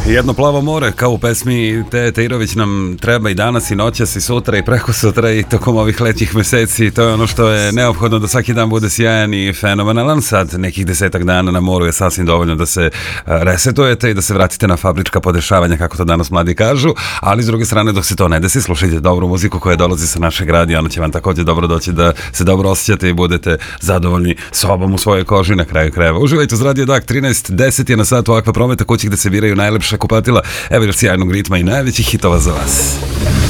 Jedno plavo more, kao u pesmi Teje Teirović, nam treba i danas i noćas i sutra i preko sutra i tokom ovih letnjih meseci. To je ono što je neophodno da svaki dan bude sjajan i fenomenalan. Sad nekih 10 dana na moru je sasvim dovoljno da se resetujete i da se vratite na fabrička podešavanja, kako to danas mladi kažu, ali s druge strane dok se to ne desi, slušajte dobru muziku koja dolazi sa našeg radija, ona će vam također dobro doći da se dobro osjećate i budete zadovoljni sobom u svojoj koži na kraju krajeva. Uživajte uz Radio Dak, 13:10 je na satu Akva Prometa, kući gde se biraju najlepša kupatila. Evo još sjajnog ritma i najvećih hitova za vas.